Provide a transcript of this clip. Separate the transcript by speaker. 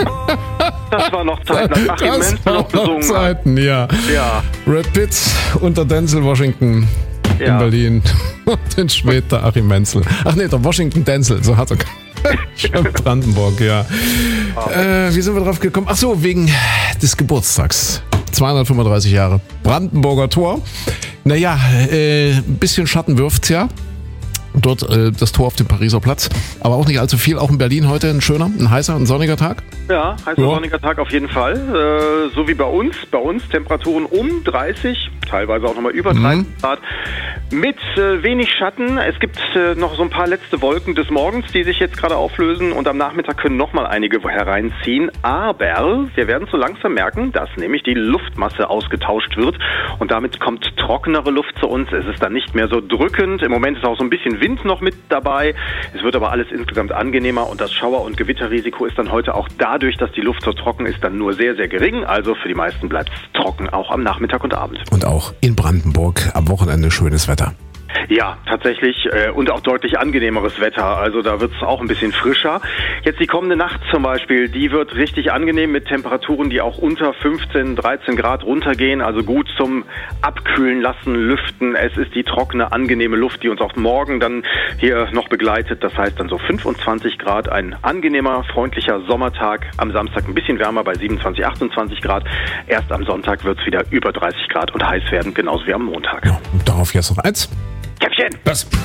Speaker 1: Das war noch Zeiten, nach Achim Menzel noch besungen
Speaker 2: Zeiten, ja. Brad Pitt unter Denzel Washington in Berlin und den später Achim Menzel. Ach nee, der Washington Denzel, so hat er schon Brandenburg, ja. Wie sind wir drauf gekommen? Ach so, wegen des Geburtstags. 235 Jahre Brandenburger Tor. Naja, ein bisschen Schatten wirft's ja. Dort das Tor auf dem Pariser Platz. Aber auch nicht allzu viel. Auch in Berlin heute ein schöner, ein heißer, ein sonniger Tag.
Speaker 1: Ja, heißer, sonniger Tag auf jeden Fall. So wie bei uns. Bei uns Temperaturen um 30, teilweise auch nochmal über 30 Grad. Mit wenig Schatten. Es gibt noch so ein paar letzte Wolken des Morgens, die sich jetzt gerade auflösen. Und am Nachmittag können nochmal einige hereinziehen. Aber wir werden so langsam merken, dass nämlich die Luftmasse ausgetauscht wird. Und damit kommt trockenere Luft zu uns. Es ist dann nicht mehr so drückend. Im Moment ist auch so ein bisschen Wind noch mit dabei. Es wird aber alles insgesamt angenehmer. Und das Schauer- und Gewitterrisiko ist dann heute auch dadurch, dass die Luft so trocken ist, dann nur sehr, sehr gering. Also für die meisten bleibt es trocken, auch am Nachmittag und Abend.
Speaker 2: Und auch in Brandenburg am Wochenende schönes Wetter.
Speaker 1: Ja, tatsächlich und auch deutlich angenehmeres Wetter. Also da wird es auch ein bisschen frischer. Jetzt die kommende Nacht zum Beispiel, die wird richtig angenehm mit Temperaturen, die auch unter 15, 13 Grad runtergehen. Also gut zum Abkühlen lassen, lüften. Es ist die trockene, angenehme Luft, die uns auch morgen dann hier noch begleitet. Das heißt dann so 25 Grad, ein angenehmer, freundlicher Sommertag. Am Samstag ein bisschen wärmer bei 27, 28 Grad. Erst am Sonntag wird es wieder über 30 Grad und heiß werden, genauso wie am Montag.
Speaker 2: Ja, und darauf jetzt noch eins.
Speaker 1: Käppchen!
Speaker 2: Was?